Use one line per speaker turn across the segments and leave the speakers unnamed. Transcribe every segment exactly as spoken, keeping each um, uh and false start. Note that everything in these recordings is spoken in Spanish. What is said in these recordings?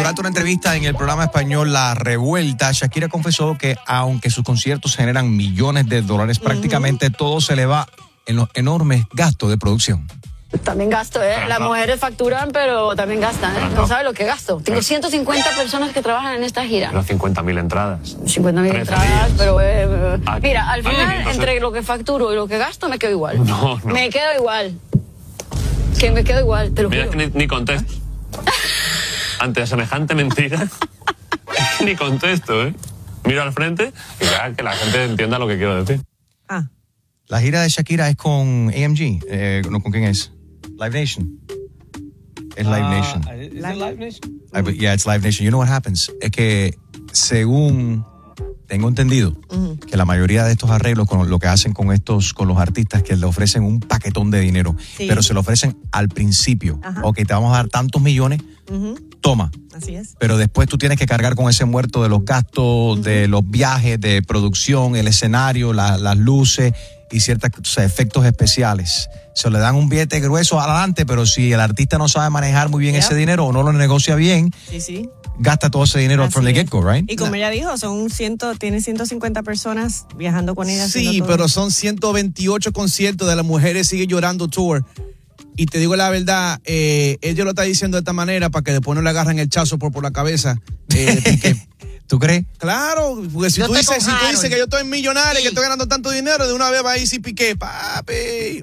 durante una entrevista en el programa español La Revuelta, Shakira confesó que aunque sus conciertos generan millones de dólares, prácticamente uh-huh. todo se le va en los enormes gastos de producción.
También gasto, ¿eh? Las mujeres facturan, pero también gastan, ¿eh? No sabes lo que gasto. Tengo ciento cincuenta personas que trabajan en esta gira.
Pero cincuenta mil entradas.
cincuenta mil entradas, pero... Eh, mira, al final, entre lo que facturo y lo que gasto, me quedo igual.
No, no.
Me quedo igual. Que me quedo igual, te lo
Mira,
juro.
es que ni, ni contesto. Ante semejante mentira, es que ni contesto, ¿eh? Miro al frente y ya que la gente entienda lo que quiero decir.
Ah. La gira de Shakira es con A M G. Eh, no, ¿con quién es? Live Nation. Es Live uh, Nation.
¿Es Live Nation?
I, yeah, it's Live Nation. You know what happens? Es que según tengo entendido uh-huh. que la mayoría de estos arreglos con lo que hacen con estos con los artistas que le ofrecen un paquetón de dinero, sí. pero se lo ofrecen al principio. Ajá. Ok, te vamos a dar tantos millones. Uh-huh. Toma.
Así es.
Pero después tú tienes que cargar con ese muerto de los gastos, uh-huh. de los viajes, de producción, el escenario, la, las luces y ciertos o sea, efectos especiales. Se le dan un billete grueso adelante, pero si el artista no sabe manejar muy bien yep. ese dinero o no lo negocia bien, sí, sí. gasta todo ese dinero Así from the get-go, right?
Y como ella dijo, son ciento, tiene ciento cincuenta personas viajando con ella.
Sí, pero todo. Son ciento veintiocho conciertos de las mujeres sigue llorando tour. Y te digo la verdad, eh, ella lo está diciendo de esta manera para que después no le agarren el chazo por, por la cabeza. Eh,
¿Tú crees?
Claro, porque si, tú dices, si tú dices que yo estoy millonario, sí. que estoy ganando tanto dinero, de una vez va ahí sí piqué, papi.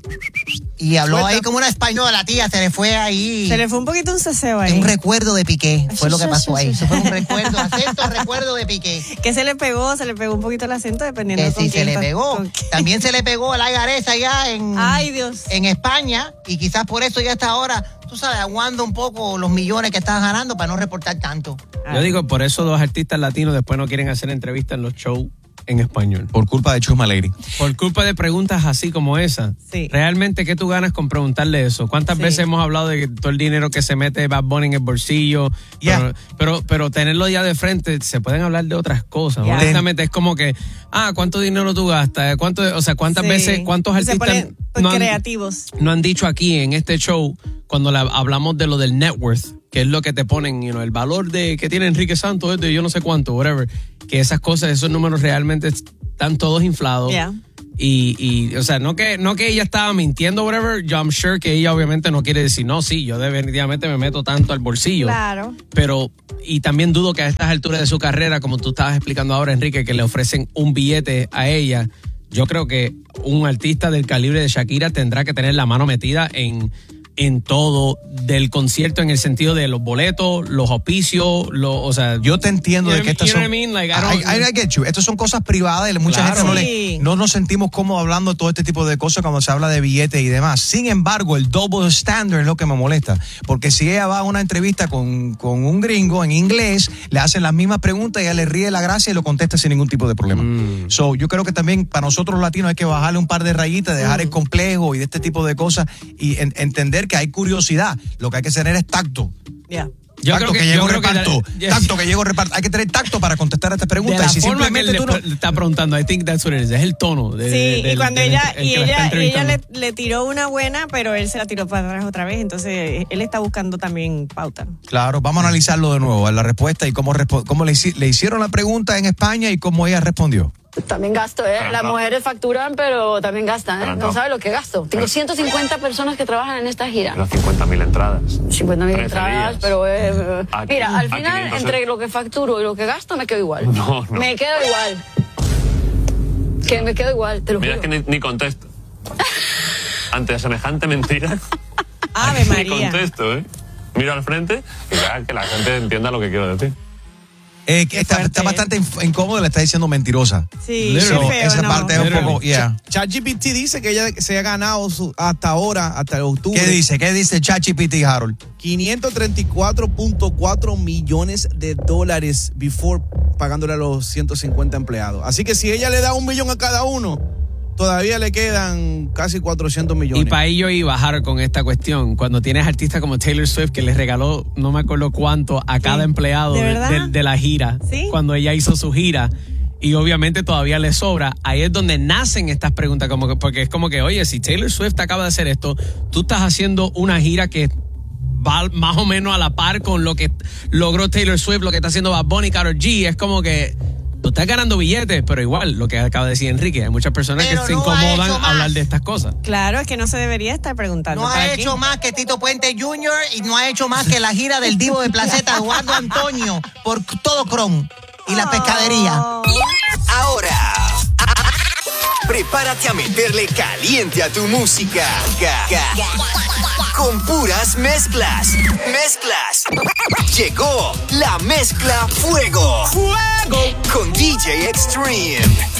Y habló Suelta. ahí como una española, tía, se le fue ahí.
Se le fue un poquito un ceseo ahí.
Un recuerdo de Piqué, fue lo que pasó ahí. Eso fue un recuerdo, acento, recuerdo de Piqué.
Que se le pegó, se le pegó un poquito el acento dependiendo
que
de con
sí,
quién.
se le pegó. También se le pegó el Aygares allá en,
Ay, Dios.
en España, y quizás por eso ya está ahora, tú sabes, aguando un poco los millones que estás ganando para no reportar tanto.
Yo digo, por eso dos artistas latinos después no quieren hacer entrevistas en los shows en español.
Por culpa de Chuma Lady.
Por culpa de preguntas así como esa.
Sí.
Realmente, ¿qué tú ganas con preguntarle eso? ¿Cuántas sí. veces hemos hablado de que todo el dinero que se mete Bad Bunny en el bolsillo? Yeah. Pero, pero, pero tenerlo ya de frente, se pueden hablar de otras cosas. Yeah. Honestamente, es como que, ah, ¿cuánto dinero tú gastas? ¿Cuánto, o sea, ¿cuántas sí. veces, cuántos artistas
no han, creativos
no han dicho aquí en este show, cuando la, hablamos de lo del net worth, que es lo que te ponen, you know, el valor de que tiene Enrique Santos es de yo no sé cuánto, whatever, que esas cosas, esos números realmente están todos inflados.
Yeah.
Y, y, o sea, no que, no que ella estaba mintiendo, whatever, yo I'm sure que ella obviamente no quiere decir, no, sí, yo definitivamente me meto tanto al bolsillo.
Claro.
Pero, y también dudo que a estas alturas de su carrera, como tú estabas explicando ahora, Enrique, que le ofrecen un billete a ella, yo creo que un artista del calibre de Shakira tendrá que tener la mano metida en... en todo del concierto, en el sentido de los boletos, los auspicios, lo, o sea...
Yo te entiendo de que estas son...
I mean? like, I
I, I, I get you. Estas son cosas privadas y mucha claro. gente no, le, no nos sentimos cómodos hablando de todo este tipo de cosas cuando se habla de billetes y demás. Sin embargo, el double standard es lo que me molesta. Porque si ella va a una entrevista con, con un gringo en inglés, le hacen las mismas preguntas y ella le ríe la gracia y lo contesta sin ningún tipo de problema. Mm. So, yo creo que también para nosotros los latinos hay que bajarle un par de rayitas, dejar mm. el complejo y de este tipo de cosas y en, entender que hay curiosidad. Lo que hay que tener es tacto.
Yeah.
Yo
tacto
creo que,
que llegó
yo creo
reparto.
Que
la, tacto que llegó reparto. Hay que tener tacto para contestar a estas preguntas.
De la
y si
forma
simplemente
que
tú
le,
no...
le está preguntando, I think that's what it is. Es el tono. De,
sí,
de, de,
y cuando
de,
ella,
de,
y ella, y ella le,
le
le tiró una buena, pero él se la tiró para atrás otra vez. Entonces, él está buscando también pauta.
Claro, vamos a analizarlo de nuevo, la respuesta y cómo, cómo le, le hicieron la pregunta en España y cómo ella respondió.
También gasto, ¿eh? Las mujeres facturan, pero también gastan, ¿eh? No sabes lo que gasto. Tengo ciento cincuenta personas que trabajan en esta gira.
Pero cincuenta mil entradas.
cincuenta mil entradas, días. pero... Eh,
a,
mira, al
a
final,
quinientos
entre lo que facturo y lo que gasto, me quedo igual.
No, no.
Me quedo igual. Que me quedo igual, te lo
Mira,
juro.
es que ni, ni contesto. Ante semejante mentira...
Ave María.
Ni contesto, ¿eh? Miro al frente y ya que la gente entienda lo que quiero decir.
Eh, que está, está bastante incómodo, le está diciendo mentirosa.
Sí,
so,
feo,
esa
no.
parte es un poco, yeah.
ChatGPT dice que ella se ha ganado su, hasta ahora, hasta octubre.
¿Qué dice? ¿Qué dice ChatGPT, Harold?
quinientos treinta y cuatro punto cuatro millones de dólares before pagándole a los ciento cincuenta empleados. Así que si ella le da un millón a cada uno, todavía le quedan casi cuatrocientos millones.
Y para ello y bajar con esta cuestión, cuando tienes artistas como Taylor Swift que les regaló, no me acuerdo cuánto, a cada
¿Sí?
empleado
¿De,
de, de, de la gira,
¿Sí?
cuando ella hizo su gira, y obviamente todavía le sobra, ahí es donde nacen estas preguntas, como que, porque es como que, oye, si Taylor Swift acaba de hacer esto, tú estás haciendo una gira que va más o menos a la par con lo que logró Taylor Swift, lo que está haciendo Bad Bunny, Karol G. Es como que tú estás ganando billetes, pero igual, lo que acaba de decir Enrique, hay muchas personas
Pero
que se
no
incomodan
ha hecho
a hablar
más.
de estas cosas.
Claro, es que no se debería estar preguntando.
No ha
¿para
hecho
qué?
más que Tito Puente junior y no ha hecho más que la gira del Divo de Placeta, Eduardo Antonio, por todo Chrome y la pescadería.
Ahora, prepárate a meterle caliente a tu música. Ga, ga. Con puras mezclas. Mezclas. Llegó la mezcla Fuego. Fuego. Con D J Extreme.